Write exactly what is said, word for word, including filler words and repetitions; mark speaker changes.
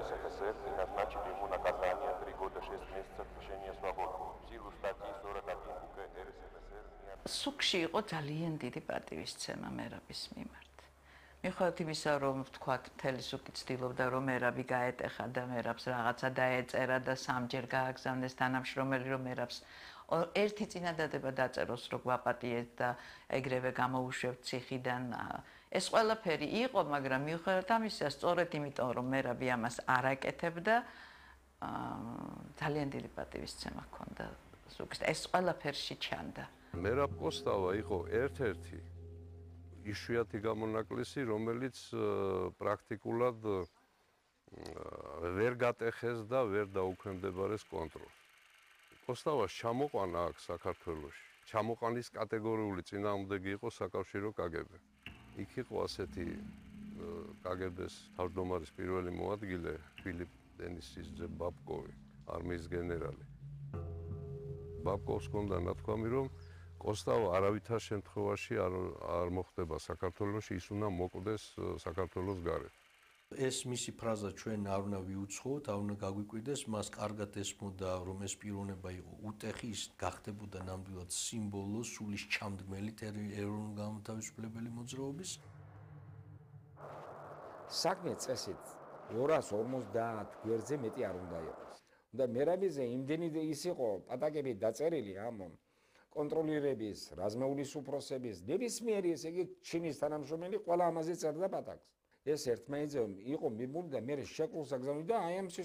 Speaker 1: РСФСР и назначили ему наказание три года шесть месяцев лишения свободы. В силу статьи сорок один УК РСФСР.
Speaker 2: Სუქში იყო ძალიან დიდი პატივისცემა მერაბის მიმართ. მიუხედავად იმისა, რომ ვთქვათ, მთელი სუკი ცდილობდა, რომ მერაბი გაეტეხა და მერაბს რაღაცა დაეწერა და სამჯერ გააგზავნეს თანამშრომელი, რომ მერაბს ერთი წინადადება დაწეროს, რომ გვაპატიეთ და ეგრევე გამოუშვებთ ციხიდან. ეს ყველაფერი იყო, მაგრამ მიუხედავად ამისა, სწორედ იმიტომ, რომ მერაბი ამას არ აკეთებდა, ძალიან დიდი პატივისცემა ჰქონდა სუკს. ეს ყველაფერში ჩანდა.
Speaker 3: მერაბ კოსტავა იყო ერთ-ერთი იშვიათი გამონაკლისი, რომელიც პრაქტიკულად ვერ გატეხეს და ვერ დაუქვემდებარეს კონტროლს. კოსტავას ჩამოყვანა აქ საქართველოში. ჩამოყვანის კატეგორიული წინააღმდეგი იყო საკავშირო კაგები. იქ იყო ასეთი კაგების თავმჯდომარის პირველი მოადგილე ფილიპ დენისის ძე ბაბკოვი, არმიის გენერალი. ბაბკოვს ჰქონდა ნათქვამი, რომ კოსტავა არავითარ შემთხვევაში არ არ მოხდება საქართველოში, ის უნდა მოკვდეს საქართველოს გარეთ.
Speaker 4: ეს მისი ფრაზა ჩვენ არ უნდა ვიუცხოთ, არ უნდა გაგვიკვირდეს, მას კარგად ესმოდა, რომ ეს პიროვნება იყო უტეხი, ის გახდებოდა ნამდვილად სიმბოლო სულის ჩამდგმელი ეროვნულ-განმათავისუფლებელი მოძრაობის.
Speaker 5: საქმე წესით ორას ორმოცდაათ გვერდზე მეტი არ უნდა იყოს. და მერაბიზე იმდენი ის იყო პატაკები დაწერილი ამ კონტროლირების, რაზმეულის უფროსების, ნებისმიერი ესე იგი ჩინის თანამშრომელი ყველა ამაზე წერდა პატაკს. ეს ერთმანეთზე იყო მიბმული და მე შეკვრულს აგზავნიდა აი ამ